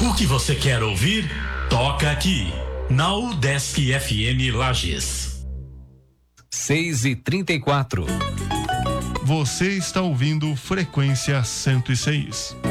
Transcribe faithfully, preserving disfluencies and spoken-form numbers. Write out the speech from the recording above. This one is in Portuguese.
O que você quer ouvir? Toca aqui, na UDESC F M Lages. seis e trinta e quatro. Você está ouvindo Frequência cento e seis.